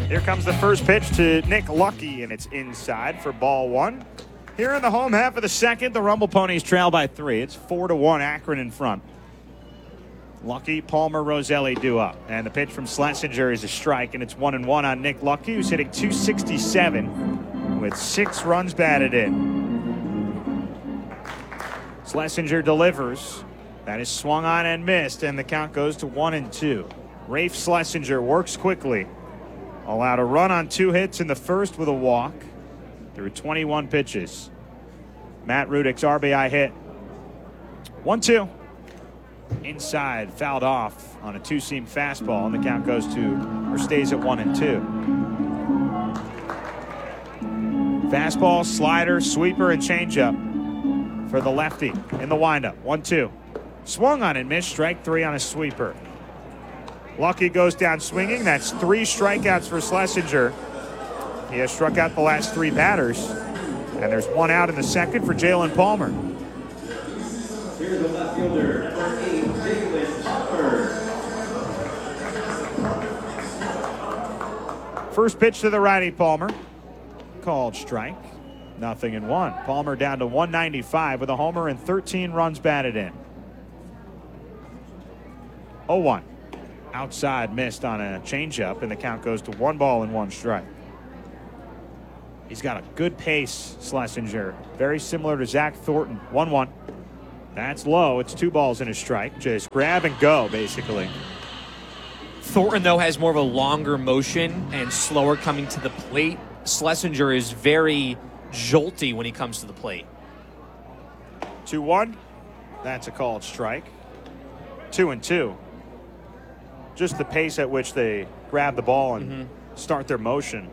Here comes the first pitch to Nick Lucky, and it's inside for ball one. Here in the home half of the second, the Rumble Ponies trail by 3. It's 4-1, Akron in front. Lucky, Palmer, Roselli due up. And the pitch from Schlesinger is a strike, and it's 1-1 on Nick Lucky, who's hitting .267 with 6 runs batted in. Schlesinger delivers. That is swung on and missed, and the count goes to 1-2. Rafe Schlesinger works quickly. Allowed a run on 2 hits in the first with a walk through 21 pitches. Matt Rudick's RBI hit. 1-2. Inside, fouled off on a 2-seam fastball, and the count goes to, or stays at 1-2. Fastball, slider, sweeper, and changeup for the lefty in the windup. 1-2. Swung on and missed. Strike 3 on a sweeper. Lucky goes down swinging. That's 3 strikeouts for Schlesinger. He has struck out the last 3 batters. And there's 1 out in the second for Jalen Palmer. Here's the left fielder, number 8, Jalen Palmer. First pitch to the righty, Palmer. Called strike. 0-1. Palmer down to 195 with a homer and 13 runs batted in. 0-1. Outside, missed on a changeup, and the count goes to 1 ball and 1 strike. He's got a good pace, Schlesinger. Very similar to Zach Thornton. 1-1. That's low. It's 2 balls and a strike. Just grab and go, basically. Thornton, though, has more of a longer motion and slower coming to the plate. Schlesinger is very jolty when he comes to the plate. 2-1. That's a called strike. 2-2. Just the pace at which they grab the ball and start their motion.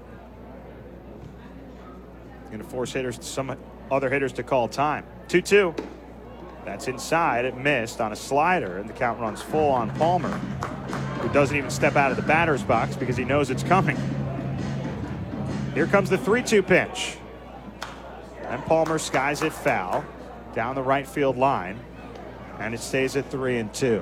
Going to force some other hitters to call time. 2-2. That's inside. It missed on a slider, and the count runs full on Palmer, who doesn't even step out of the batter's box because he knows it's coming. Here comes the 3-2 pitch. And Palmer skies it foul down the right field line, and it stays at 3-2.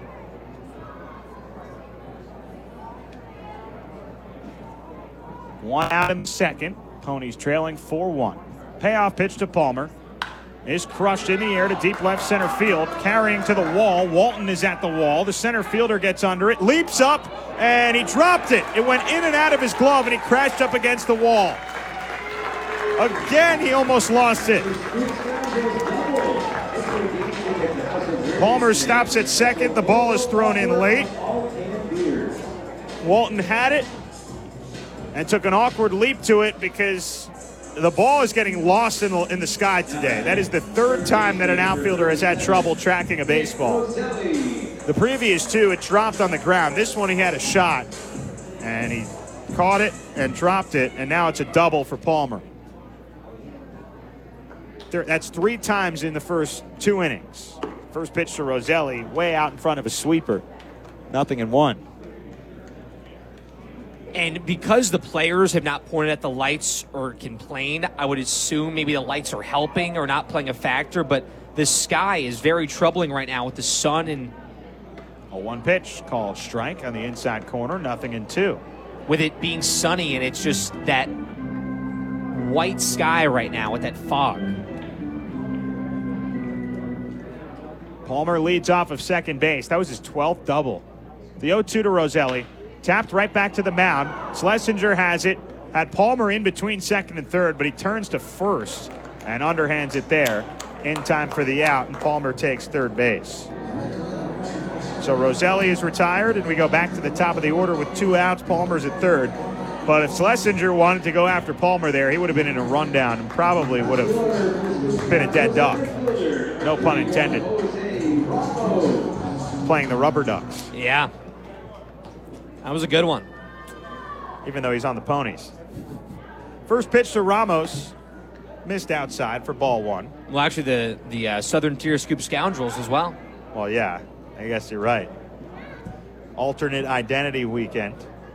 One out in the second. Ponies trailing 4-1. Payoff pitch to Palmer is crushed in the air to deep left center field, carrying to the wall. Walton is at the wall. The center fielder gets under it, leaps up, and he dropped it. It went in and out of his glove, and he crashed up against the wall. Again, he almost lost it. Palmer stops at second. The ball is thrown in late. Walton had it and took an awkward leap to it because the ball is getting lost in the sky today. That is the 3rd time that an outfielder has had trouble tracking a baseball. The previous 2, it dropped on the ground. This one, he had a shot, and he caught it and dropped it, and now it's a double for Palmer. That's 3 times in the first 2 innings. First pitch to Roselli, way out in front of a sweeper. 0-1. And because the players have not pointed at the lights or complained, I would assume maybe the lights are helping or not playing a factor, but the sky is very troubling right now with the sun. And a 1 pitch called strike on the inside corner. 0-2. With it being sunny, and it's just that white sky right now with that fog. Palmer leads off of second base. That was his 12th double. The 0-2 to Roselli. Tapped right back to the mound. Schlesinger has it. Had Palmer in between second and third, but he turns to first and underhands it there in time for the out, and Palmer takes third base. So Roselli is retired, and we go back to the top of the order with 2 outs. Palmer's at third. But if Schlesinger wanted to go after Palmer there, he would have been in a rundown and probably would have been a dead duck. No pun intended. Playing the rubber ducks. Yeah. That was a good one. Even though he's on the Ponies. First pitch to Ramos. Missed outside for ball 1. Well, actually, the Southern Tier Scoop Scoundrels as well. Well, yeah. I guess you're right. Alternate identity weekend.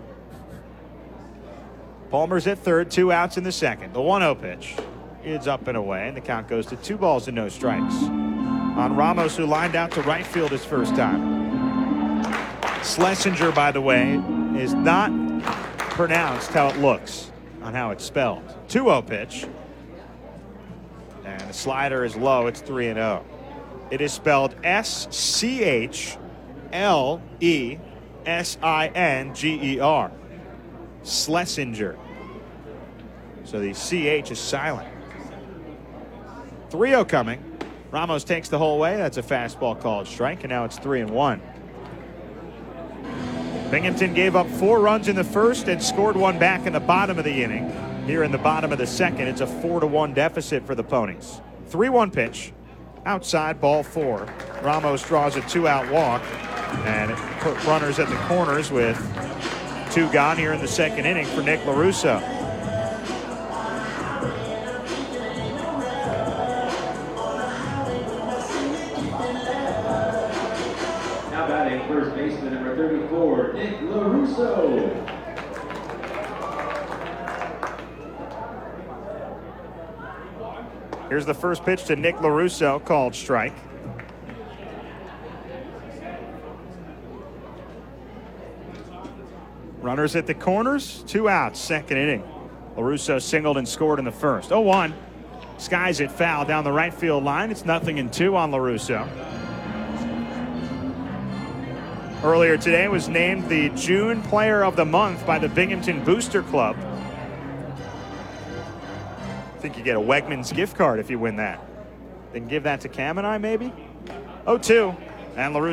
Palmer's at third. 2 outs in the second. The 1-0 pitch is up and away, and the count goes to 2 balls and no strikes. On Ramos, who lined out to right field his first time. Schlesinger, by the way, is not pronounced how it looks on how it's spelled. 2-0 pitch. And the slider is low. It's 3-0. It is spelled Schlesinger. Schlesinger. So the CH is silent. 3-0 coming. Ramos takes the whole way. That's a fastball called strike, and now it's 3-1. Binghamton gave up 4 runs in the first and scored 1 back in the bottom of the inning. Here in the bottom of the second, it's a 4-1 deficit for the Ponies. 3-1 pitch. Outside, ball 4. Ramos draws a 2-out walk, and it put runners at the corners with 2 gone here in the second inning for Nick LaRusso. Now batting first baseman number 34, Nick LaRusso. Here's the first pitch to Nick LaRusso, called strike. Runners at the corners, 2 outs, second inning. LaRusso singled and scored in the first. 0-1. Skies it foul down the right field line. It's 0-2 on LaRusso. Earlier today was named the June Player of the Month by the Binghamton Booster Club. I think you get a Wegmans gift card if you win that. Then give that to Cam and I, maybe? 0-2. And LaRusso